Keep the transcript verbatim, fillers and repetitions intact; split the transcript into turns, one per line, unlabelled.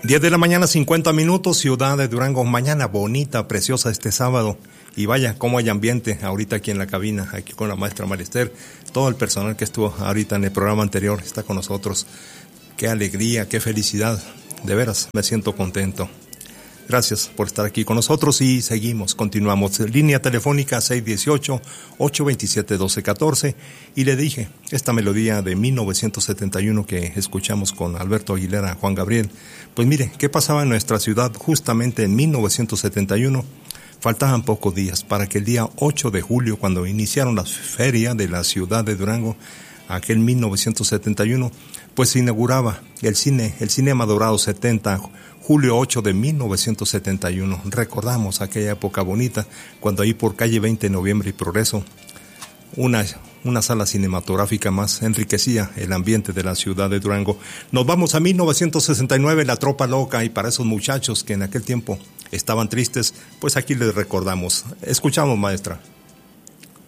diez de la mañana, cincuenta minutos, ciudad de Durango. Mañana bonita, preciosa este sábado. Y vaya, cómo hay ambiente ahorita aquí en la cabina, aquí con la maestra Marister. Todo el personal que estuvo ahorita en el programa anterior está con nosotros. Qué alegría, qué felicidad. De veras, me siento contento. Gracias por estar aquí con nosotros y seguimos, continuamos. Línea telefónica seis uno ocho, ocho dos siete, uno dos uno cuatro. Y le dije, esta melodía de mil novecientos setenta y uno que escuchamos con Alberto Aguilera, Juan Gabriel. Pues mire, ¿qué pasaba en nuestra ciudad justamente en mil novecientos setenta y uno? Faltaban pocos días para que el día ocho de julio, cuando iniciaron la feria de la ciudad de Durango, aquel mil novecientos setenta y uno, pues se inauguraba el cine, el Cinema Dorado setenta, julio ocho de mil novecientos setenta y uno. Recordamos aquella época bonita, cuando ahí por calle veinte de noviembre y Progreso, una, una sala cinematográfica más enriquecía el ambiente de la ciudad de Durango. Nos vamos a mil novecientos sesenta y nueve, La Tropa Loca, y para esos muchachos que en aquel tiempo estaban tristes, pues aquí les recordamos. Escuchamos, maestra.